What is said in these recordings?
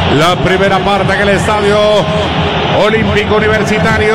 La primera parte en el Estadio Olímpico Universitario.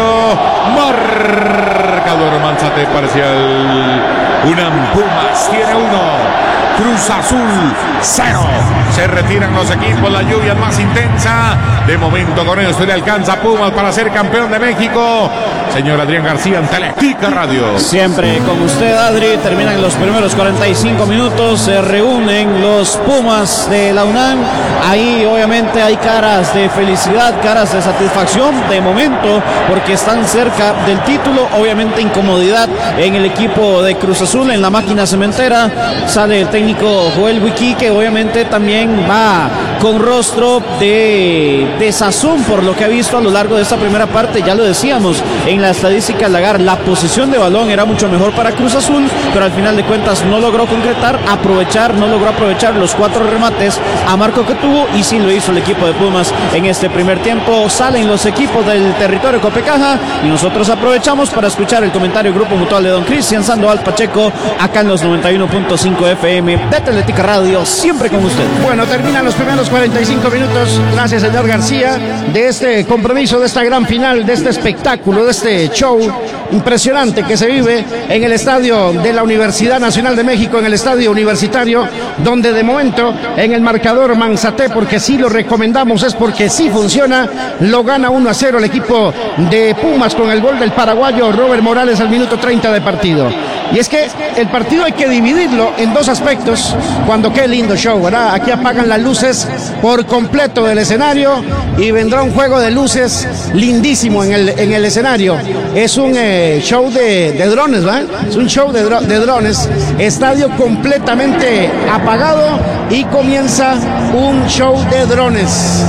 Marcador Manzate parcial. UNAM Pumas tiene 1. Cruz Azul 0. Se retiran los equipos, la lluvia es más intensa. De momento con esto le alcanza Pumas para ser campeón de México. Señor Adrián García en Teletica Radio. Siempre con usted, Adri. Terminan los primeros 45 minutos. Se reúnen los Pumas de la UNAM. Ahí obviamente hay caras de felicidad, caras de satisfacción de momento, porque están cerca del título. Obviamente incomodidad en el equipo de Cruz Azul, en la máquina cementera. Sale el técnico Joel Wiki, que obviamente también va con rostro de desazón por lo que ha visto a lo largo de esta primera parte. Ya lo decíamos en la estadística Lagar, la posición de balón era mucho mejor para Cruz Azul, pero al final de cuentas no logró concretar, no logró aprovechar los 4 remates a marco que tuvo, y sí lo hizo el equipo de Pumas en este primer tiempo. Salen los equipos del territorio Copecaja y nosotros aprovechamos para escuchar el comentario Grupo Mutual de don Cristian Sandoval Pacheco, acá en los 91.5 FM de Teletica Radio, siempre con usted. Bueno, terminan los primeros 45 minutos, gracias señor García, de este compromiso, de esta gran final, de este espectáculo, de este show impresionante que se vive en el estadio de la Universidad Nacional de México, en el estadio universitario, donde de momento en el marcador Manzate, porque sí lo recomendamos, es porque sí funciona, lo gana 1-0 el equipo de Pumas con el gol del paraguayo Robert Morales al minuto 30 de partido. Y es que el partido hay que dividirlo en 2 aspectos, cuando qué lindo show, ¿verdad? Aquí apagan las luces por completo del escenario y vendrá un juego de luces lindísimo en el escenario. Es un show de drones, ¿verdad? Es un show de drones, estadio completamente apagado y comienza un show de drones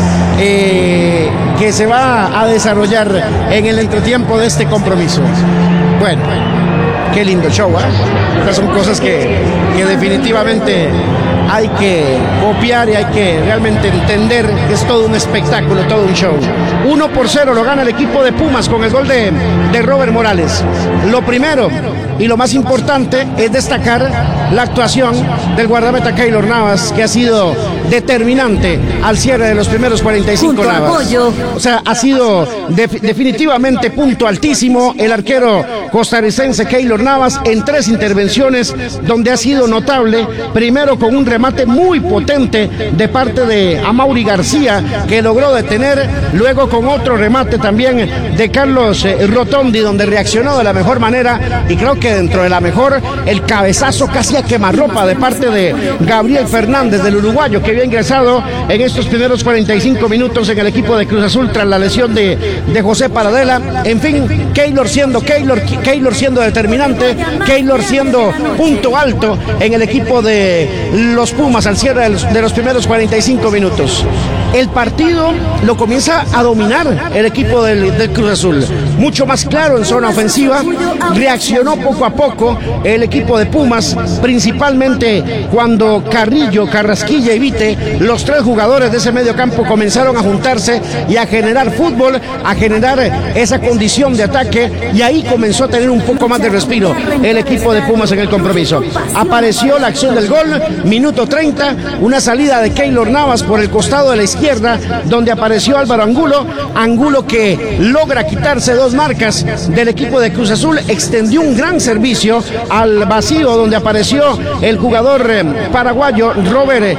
que se va a desarrollar en el entretiempo de este compromiso. Bueno, qué lindo show, ¿eh? Estas son cosas que definitivamente hay que copiar y hay que realmente entender que es todo un espectáculo, todo un show. 1-0 lo gana el equipo de Pumas con el gol de Robert Morales. Lo primero y lo más importante es destacar la actuación del guardameta Keylor Navas, que ha sido determinante al cierre de los primeros 45 Navas. O sea, ha sido definitivamente punto altísimo el arquero costarricense Keylor Navas en 3 intervenciones donde ha sido notable. Primero con un remate muy potente de parte de Amaury García, que logró detener, luego con otro remate también de Carlos Rotondi, donde reaccionó de la mejor manera, y creo que dentro de la mejor, el cabezazo casi a quemarropa de parte de Gabriel Fernández, del uruguayo, que había ingresado en estos primeros 45 minutos en el equipo de Cruz Azul tras la lesión de José Paradela. En fin, Keylor siendo determinante, Keylor siendo punto alto en el equipo de los Pumas al cierre de los primeros 45 minutos. El partido lo comienza a dominar el equipo del Cruz Azul, mucho más claro en zona ofensiva. Reaccionó poco a poco el equipo de Pumas, principalmente cuando Carrillo, Carrasquilla y Vite, los 3 jugadores de ese medio campo, comenzaron a juntarse y a generar fútbol, a generar esa condición de ataque, y ahí comenzó a tener un poco más de respiro el equipo de Pumas en el compromiso. Apareció la acción del gol, minuto 30, una salida de Keylor Navas por el costado de la izquierda, donde apareció Álvaro Angulo, que logra quitarse 2 marcas del equipo de Cruz Azul, extendió un gran servicio al vacío, donde apareció el jugador paraguayo Robert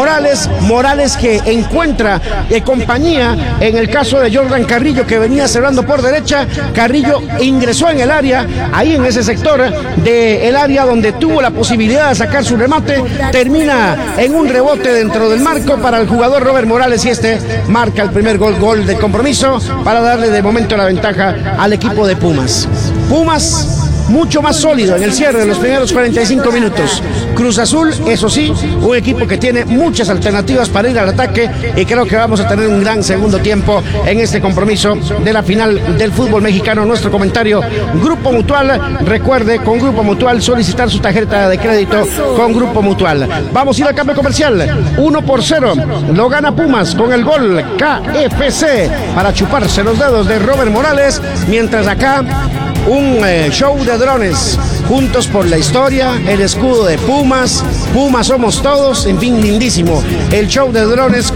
Morales, que encuentra compañía en el caso de Jordan Carrillo, que venía cerrando por derecha. Carrillo ingresó en el área, ahí en ese sector del área donde tuvo la posibilidad de sacar su remate, termina en un rebote dentro del marco para el jugador Robert Morales, y este marca el primer gol del compromiso para darle de momento la ventaja al equipo de Pumas. Pumas mucho más sólido en el cierre de los primeros 45 minutos. Cruz Azul, eso sí, un equipo que tiene muchas alternativas para ir al ataque, y creo que vamos a tener un gran segundo tiempo en este compromiso de la final del fútbol mexicano. Nuestro comentario, Grupo Mutual. Recuerde, con Grupo Mutual, solicitar su tarjeta de crédito con Grupo Mutual. Vamos a ir al cambio comercial. 1-0 lo gana Pumas con el gol KFC para chuparse los dedos de Robert Morales, mientras acá un show de drones, juntos por la historia, el escudo de Pumas, Pumas somos todos, en fin, lindísimo el show de drones.